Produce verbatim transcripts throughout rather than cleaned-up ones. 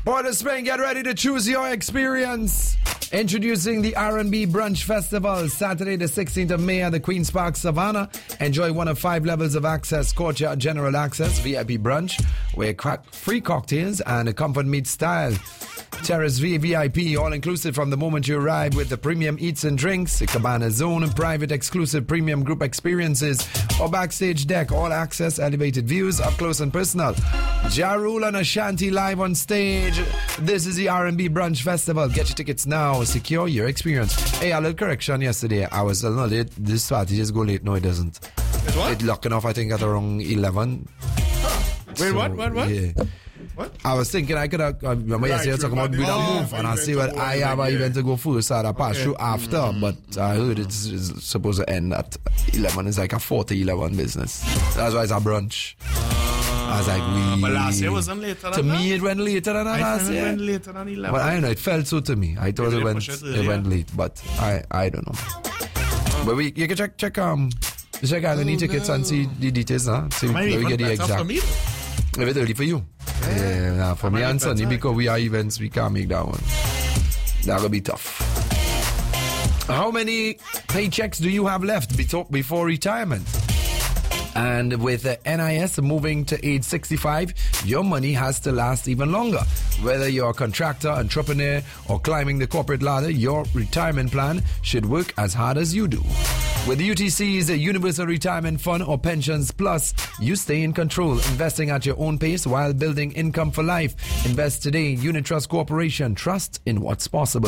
Port of Spain, get ready to choose your experience. Introducing the R and B Brunch Festival, Saturday the sixteenth of May at the Queen's Park Savannah. Enjoy one of five levels of access: courtyard, general access, V I P brunch, where free cocktails and a comfort meets style. Terrace V V I P, all inclusive from the moment you arrive, with the premium eats and drinks, a cabana zone, and private exclusive premium group experiences, or backstage deck, all access, elevated views, up close and personal. Ja Rule and Ashanti live on stage. This is the R and B Brunch Festival. Get your tickets now. Secure your experience. Hey, a little correction yesterday. I was a little late. This party just go late. No, it doesn't. It's what? It locking off, I think, at around eleven. Wait, so, what? What? What? Yeah. What? I was thinking I could have, uh, remember Yeah, yesterday I was talking about we don't oh, move, and I see what I have an event to go first, so I pass Okay. through after, Mm-hmm. but I heard it's, it's supposed to end at eleven. It's like a four to eleven business. That's why it's a brunch. I was like, we... But last year wasn't later than To that? me, it went later than that I last think it year. went later than eleven. But I don't know, it felt so to me. I thought Maybe it they went, push it it earlier. went late, but I, I don't know. But we, you can check, check, um, check out any tickets and see the details, huh? See Might be where we even get the better exact. for me. A bit early for you. Yeah, nah, for I me might and be Sonny, better. because we are events, we can't make that one. That'll be tough. How many paychecks do you have left beto- before retirement? And with the N I S moving to age sixty-five, your money has to last even longer. Whether you're a contractor, entrepreneur, or climbing the corporate ladder, your retirement plan should work as hard as you do. With U T C's Universal Retirement Fund or Pensions Plus, you stay in control, investing at your own pace while building income for life. Invest today. Unitrust Corporation. Trust in what's possible.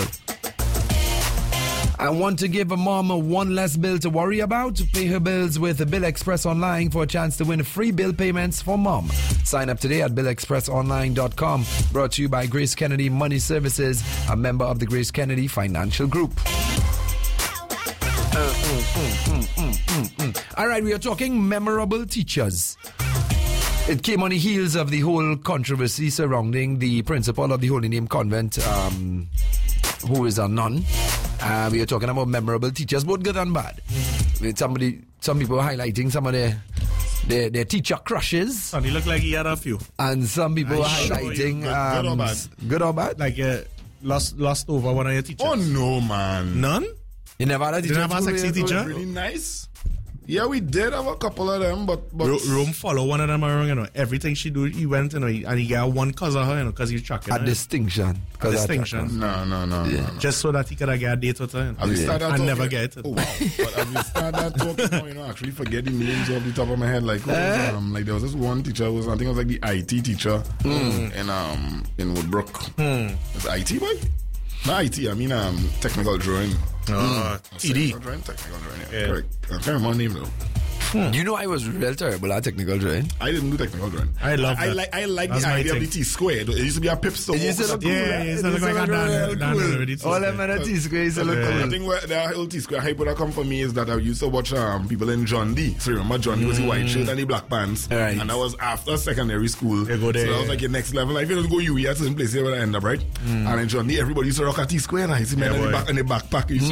I want to give a mom a one less bill to worry about. Pay her bills with Bill Express Online for a chance to win free bill payments for mom. Sign up today at bill express online dot com. Brought to you by Grace Kennedy Money Services, a member of the Grace Kennedy Financial Group. Uh, mm, mm, mm, mm, mm. All right, we are talking memorable teachers. It came on the heels of the whole controversy surrounding the principal of the Holy Name Convent, um, who is a nun. Uh, we are talking about memorable teachers, both good and bad. With somebody, some people highlighting some of their their, their teacher crushes, Sonny looked like he had a few. and some people I sure highlighting you- good- um, good or bad? s- good or bad. Like uh, lost lost over one of your teachers. Oh no, man. None? You never had a teacher. Didn't have a who- sexy who- teacher? Really nice. Yeah, we did have a couple of them, but but Ro- Rome follow one of them around, you know. Everything she do, he went, you know, he- and he got one cause of her, you know, because he's chucking A her. distinction. 'Cause A I- distinction. no, no, no, no, no. Just so that he could have get a date with her, you know. Have we started And talking? never get it. Oh, wow. But have we started talking now, you know, actually forget the names off the top of my head. Like, oh, um, like there was this one teacher who was, I think it was like the I T teacher in um in Woodbrook. It's I T boy? Not I T, I mean um technical drawing. Uh, T D. Technical drawing, technical drawing, yeah. Yeah. Correct. I can't remember her name though. You know, I was real terrible at technical drawing. I didn't do technical drawing. I love I, I that. like I like That's the my idea thing. of the T squared. It used to be a pip store. It used to look cool. Yeah, eh? it's It not used like to a look Dan- real Dan cool. already too. All them in a T square used to look I cool. think where the whole T square hype would have come for me is that I used to watch um, people in John D. So remember John D was the white shirt and the black pants. Right. And that was after secondary school. You go there, so that was yeah. like your next level. Like if you don't go U E at certain places where I end up, right? And in John D, everybody used to rock a T square and I see men Yeah, in the boy. back in the backpack. You used to